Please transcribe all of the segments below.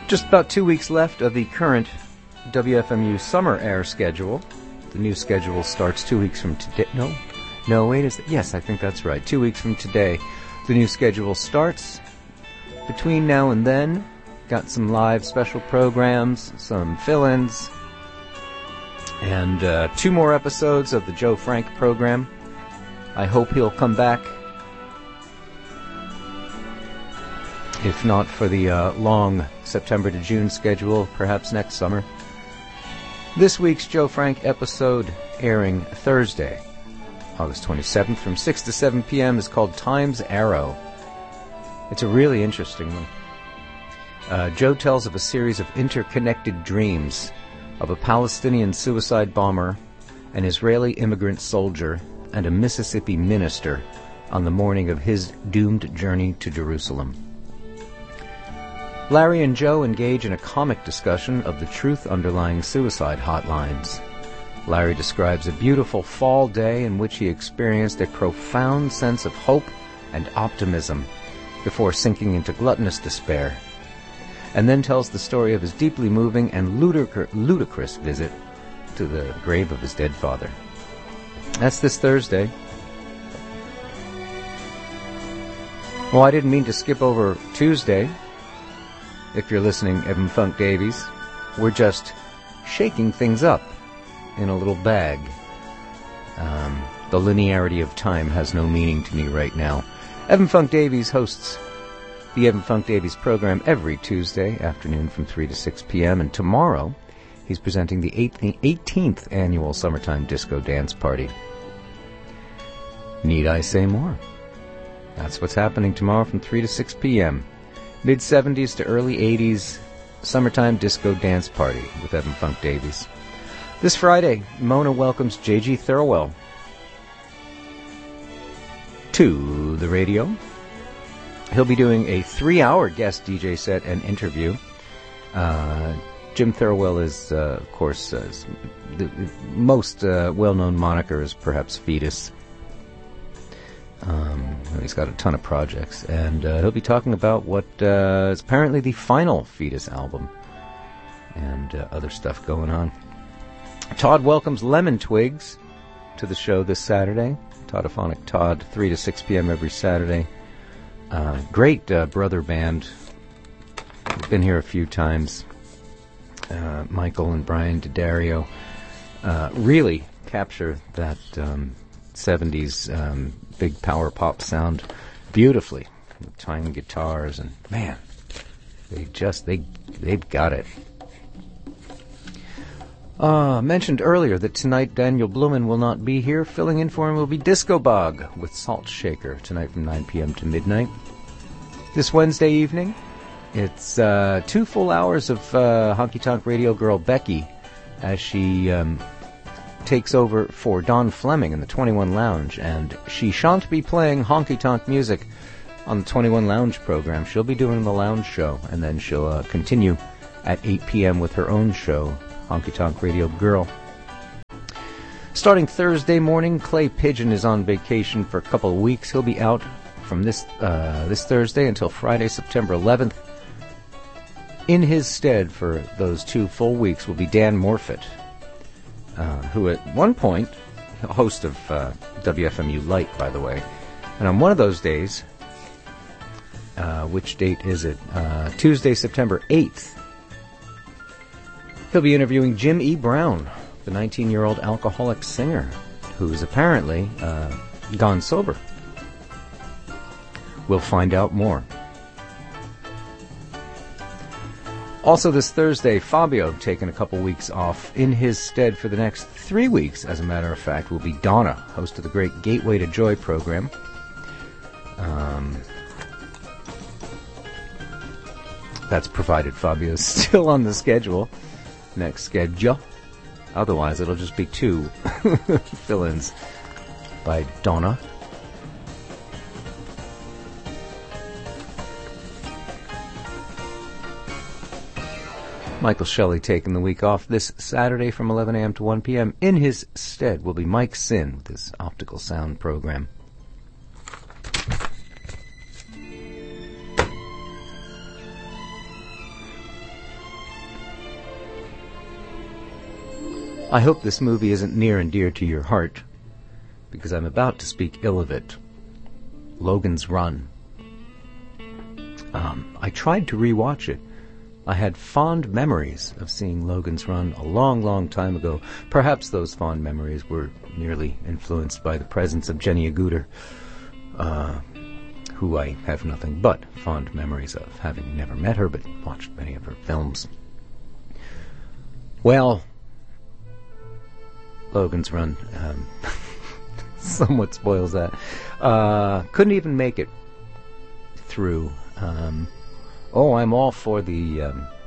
Just about 2 weeks left of the current WFMU summer air schedule. The new schedule starts 2 weeks from today. Yes, I think that's right. 2 weeks from today, the new schedule starts. Between now and then, got some live special programs, some fill-ins, and 2 more episodes of the Joe Frank program. I hope he'll come back. If not for the long September to June schedule, perhaps next summer. This week's Joe Frank episode, airing Thursday, August 27th from 6 to 7 p.m. is called Time's Arrow. It's a really interesting one. Joe tells of a series of interconnected dreams of a Palestinian suicide bomber, an Israeli immigrant soldier, and a Mississippi minister on the morning of his doomed journey to Jerusalem. Larry and Joe engage in a comic discussion of the truth underlying suicide hotlines. Larry describes a beautiful fall day in which he experienced a profound sense of hope and optimism before sinking into gluttonous despair, and then tells the story of his deeply moving and ludicrous visit to the grave of his dead father. That's this Thursday. Well, I didn't mean to skip over Tuesday. If you're listening, Evan Funk Davies, we're just shaking things up in a little bag. The linearity of time has no meaning to me right now. Evan Funk Davies hosts the Evan Funk Davies program every Tuesday afternoon from 3 to 6 p.m. And tomorrow, he's presenting the 18th annual Summertime Disco Dance Party. Need I say more? That's what's happening tomorrow from 3 to 6 p.m. Mid-70s to early 80s Summertime Disco Dance Party with Evan Funk Davies. This Friday, Mona welcomes J.G. Thirlwell to the radio. He'll be doing a 3-hour guest DJ set and interview. Jim Thirlwell is, of course, the most well-known moniker is perhaps Fetus. He's got a ton of projects, and he'll be talking about what is apparently the final Fetus album and other stuff going on. Todd welcomes Lemon Twigs to the show this Saturday. Toddophonic Todd, 3 to 6 p.m. every Saturday. Great brother band. Been here a few times. Michael and Brian D'Addario really capture that 70s big power pop sound beautifully, with tiny guitars, and man, they've got it. Mentioned earlier that tonight Daniel Blumen will not be here. Filling in for him will be Disco Bog with Salt Shaker tonight from 9 p.m. to midnight. This Wednesday evening, it's 2 full hours of Honky Tonk Radio girl Becky as she takes over for Don Fleming in the 21 Lounge, and she shan't be playing honky tonk music on the 21 Lounge program. She'll be doing the lounge show, and then she'll continue at 8 p.m. with her own show, Honky Tonk Radio Girl. Starting Thursday morning, Clay Pigeon is on vacation for a couple of weeks. He'll be out from this Thursday until Friday, September 11th. In his stead for those 2 full weeks will be Dan Morfitt, who at one point, host of WFMU Light, by the way, and on one of those days, which date is it? Tuesday, September 8th, he'll be interviewing Jim E. Brown, the 19-year-old alcoholic singer, who's apparently gone sober. We'll find out more. Also this Thursday, Fabio, taking a couple weeks off. In his stead for the next 3 weeks, as a matter of fact, will be Donna, host of the great Gateway to Joy program. That's provided Fabio's still on the schedule. Next schedule. Otherwise, it'll just be 2 fill-ins by Donna. Michael Shelley taking the week off this Saturday from 11 a.m. to 1 p.m. In his stead will be Mike Sin with his optical sound program. I hope this movie isn't near and dear to your heart, because I'm about to speak ill of it. Logan's Run. I tried to rewatch it. I had fond memories of seeing Logan's Run a long, long time ago. Perhaps those fond memories were merely influenced by the presence of Jenny Agutter, who I have nothing but fond memories of, having never met her but watched many of her films. Well, Logan's Run somewhat spoils that. Couldn't even make it through. I'm all for the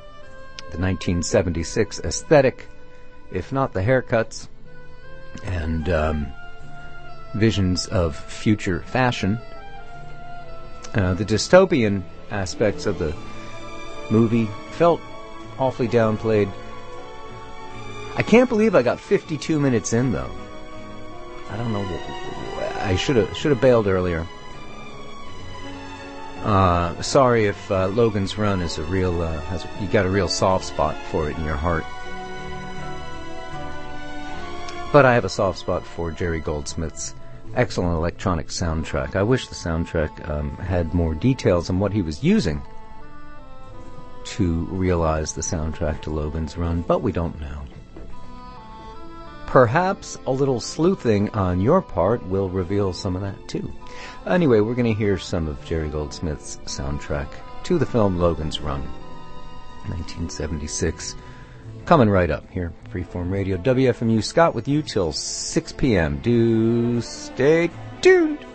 1976 aesthetic, if not the haircuts and visions of future fashion. The dystopian aspects of the movie felt awfully downplayed. I can't believe I got 52 minutes in, though. I don't know. I should have bailed earlier. Sorry if Logan's Run is a real you got a real soft spot for it in your heart. But I have a soft spot for Jerry Goldsmith's excellent electronic soundtrack. I wish the soundtrack had more details on what he was using to realize the soundtrack to Logan's Run, but we don't know. Perhaps a little sleuthing on your part will reveal some of that too. Anyway, we're going to hear some of Jerry Goldsmith's soundtrack to the film Logan's Run, 1976. Coming right up here, Freeform Radio, WFMU. Scott with you till 6 p.m. Do stay tuned.